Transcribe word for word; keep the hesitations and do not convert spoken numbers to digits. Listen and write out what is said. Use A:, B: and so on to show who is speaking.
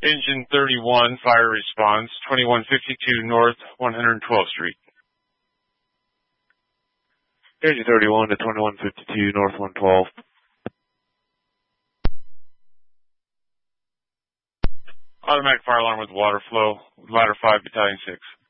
A: Engine thirty-one, fire response, twenty-one fifty-two North one hundred twelfth Street.
B: Engine thirty-one to twenty-one fifty-two North one twelve.
A: Automatic fire alarm with water flow, ladder five, battalion six.